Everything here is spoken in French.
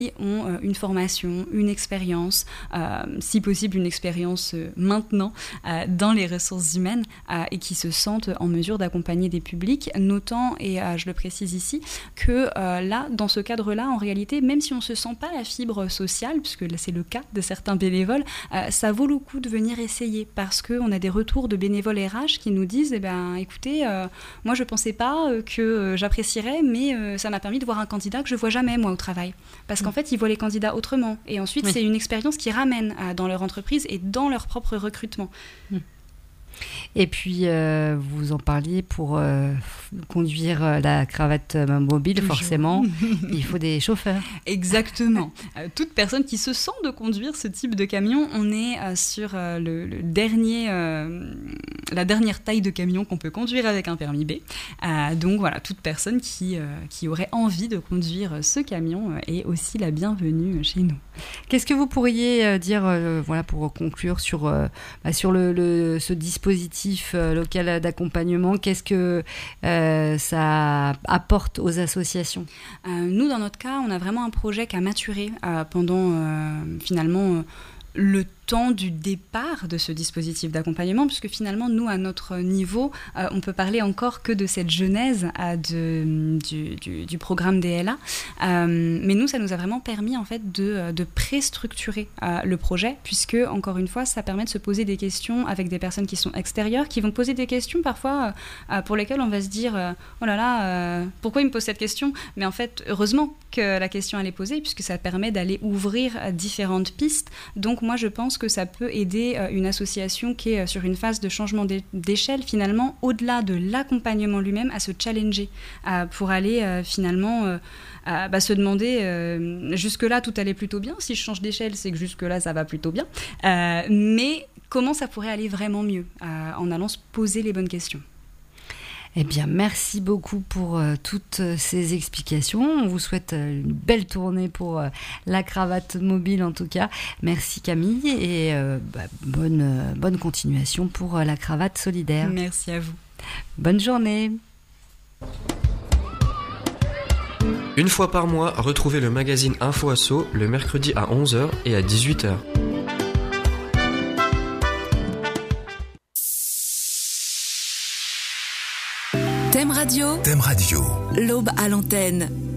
ont une formation, une expérience, si possible une expérience maintenant dans les ressources humaines et qui se sentent en mesure d'accompagner des publics, notant, et je le précise ici, que là, dans ce cadre-là, en réalité, même si on ne se sent pas la fibre sociale, puisque c'est le cas de certains bénévoles, ça vaut le coup de venir essayer parce qu'on a des retours de bénévoles RH qui nous disent écoutez, moi je ne pensais pas que j'apprécierais, mais ça m'a permis de voir un candidat que je ne vois jamais moi au travail. Parce qu'en fait, ils voient les candidats autrement. Et ensuite, c'est une expérience qu'ils ramènent dans leur entreprise et dans leur propre recrutement. Et puis, vous en parliez, pour conduire la cravate mobile, toujours. Forcément, il faut des chauffeurs. Exactement. Toute personne qui se sent de conduire ce type de camion, on est sur la dernière taille de camion qu'on peut conduire avec un permis B. Donc voilà, toute personne qui aurait envie de conduire ce camion est aussi la bienvenue chez nous. Qu'est-ce que vous pourriez dire, pour conclure, sur ce dispositif local d'accompagnement? Qu'est-ce que ça apporte aux associations? Nous, dans notre cas, on a vraiment un projet qui a maturé pendant finalement le temps du départ de ce dispositif d'accompagnement, puisque finalement, nous, à notre niveau, on peut parler encore que de cette genèse du programme DLA. Mais nous, ça nous a vraiment permis, en fait, de pré-structurer le projet, puisque, encore une fois, ça permet de se poser des questions avec des personnes qui sont extérieures, qui vont poser des questions, parfois, pour lesquelles on va se dire « Oh là là, pourquoi il me pose cette question ?» Mais en fait, heureusement que la question, elle est posée, puisque ça permet d'aller ouvrir différentes pistes. Donc, moi, je pense que ça peut aider une association qui est sur une phase de changement d'échelle, finalement, au-delà de l'accompagnement lui-même, à se challenger, pour aller finalement se demander jusque-là, tout allait plutôt bien. Si je change d'échelle, c'est que jusque-là, ça va plutôt bien. Mais comment ça pourrait aller vraiment mieux en allant se poser les bonnes questions? Eh bien, merci beaucoup pour toutes ces explications. On vous souhaite une belle tournée pour la cravate mobile, en tout cas. Merci Camille et bonne continuation pour la cravate solidaire. Merci à vous. Bonne journée. Une fois par mois, retrouvez le magazine Info Asso le mercredi à 11h et à 18h. Thème Radio. Thème Radio. L'aube à l'antenne.